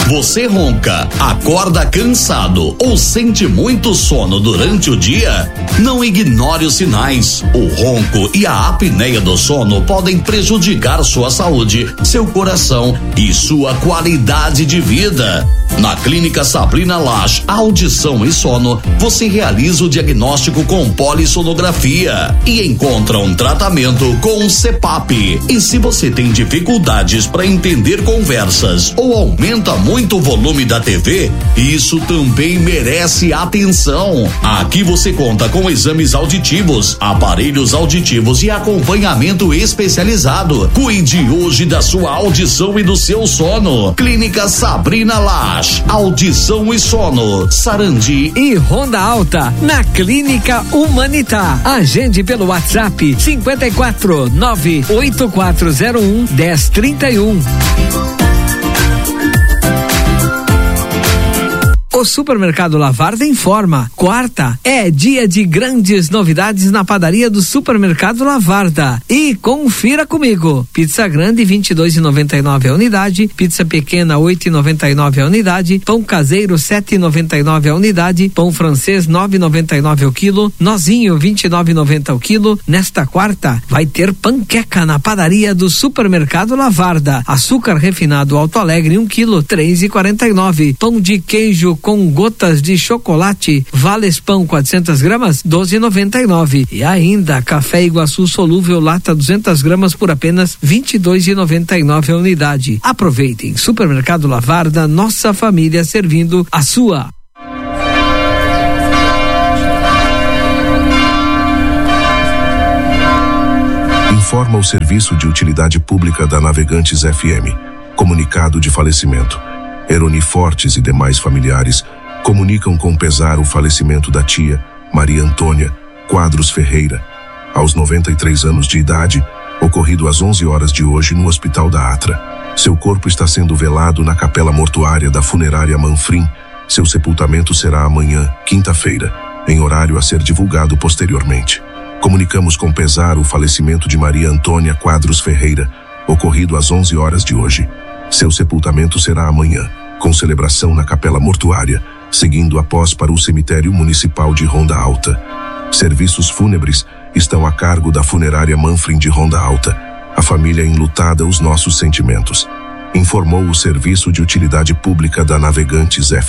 Você ronca, acorda cansado ou sente muito sono durante o dia? Não ignore os sinais. O ronco e a apneia do sono podem prejudicar sua saúde, seu coração e sua qualidade de vida. Na Clínica Sabrina Lage Audição e Sono, você realiza o diagnóstico com polissonografia e encontra um tratamento com CPAP. E se você tem dificuldades para entender conversas ou aumenta muito o volume da TV, isso também merece atenção. Aqui você conta com exames auditivos, aparelhos auditivos e acompanhamento especializado. Cuide hoje da sua audição e do seu sono. Clínica Sabrina Lage Audição e Sono, Sarandi e Ronda Alta, na Clínica Humanitar. Agende pelo WhatsApp 54 98401 1031. O Supermercado Lavarda informa: quarta é dia de grandes novidades na padaria do Supermercado Lavarda. E confira comigo: pizza grande 22,99 a unidade, pizza pequena 8,99 a unidade, pão caseiro 7,99 a unidade, pão francês 9,99 o quilo, nozinho 29,90 o quilo. Nesta quarta vai ter panqueca na padaria do Supermercado Lavarda. Açúcar refinado Alto Alegre 1 quilo 3,49. Pão de queijo com gotas de chocolate Vales Pão 400 gramas 12,99. E ainda café Iguaçu solúvel lata 200 gramas por apenas 22,99 a unidade. Aproveitem. Supermercado Lavarda, nossa família servindo a sua. Informa o Serviço de Utilidade Pública da Navegantes FM. Comunicado de falecimento. Eroni Fortes e demais familiares comunicam com pesar o falecimento da tia Maria Antônia Quadros Ferreira, aos 93 anos de idade, ocorrido às 11 horas de hoje no Hospital da Atra. Seu corpo está sendo velado na capela mortuária da funerária Manfrim. Seu sepultamento será amanhã, quinta-feira, em horário a ser divulgado posteriormente. Comunicamos com pesar o falecimento de Maria Antônia Quadros Ferreira, ocorrido às 11 horas de hoje. Seu sepultamento será amanhã, com celebração na capela mortuária, seguindo após para o cemitério municipal de Ronda Alta. Serviços fúnebres estão a cargo da funerária Manfrim de Ronda Alta. A família enlutada, os nossos sentimentos. Informou o Serviço de Utilidade Pública da Navegantes FM.